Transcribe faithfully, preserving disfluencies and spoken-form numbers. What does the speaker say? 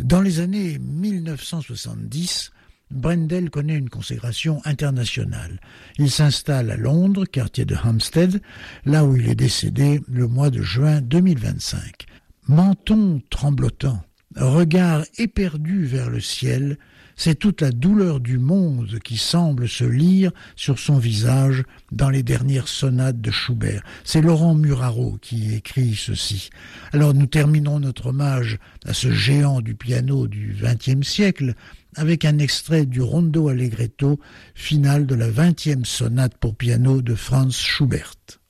Dans les années mille neuf cent soixante-dix, Brendel connaît une consécration internationale. Il s'installe à Londres, quartier de Hampstead, là où il est décédé le mois de juin deux mille vingt-cinq. Menton tremblotant, regard éperdu vers le ciel, c'est toute la douleur du monde qui semble se lire sur son visage dans les dernières sonates de Schubert. C'est Laurent Muraro qui écrit ceci. Alors nous terminons notre hommage à ce géant du piano du vingtième siècle avec un extrait du Rondo Allegretto, final de la vingtième sonate pour piano de Franz Schubert.